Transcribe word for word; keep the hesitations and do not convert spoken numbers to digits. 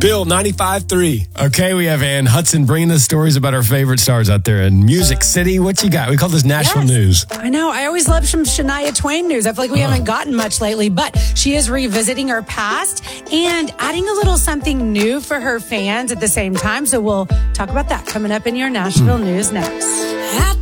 Bill ninety-five three. Okay, we have Ann Hudson bringing us stories about our favorite stars out there in Music City. What you got? We call this national Yes. news. I know. I always love some Shania Twain news. I feel like we haven't gotten much lately, but she is revisiting her past and adding a little something new for her fans at the same time. So we'll talk about that coming up in your national news next. At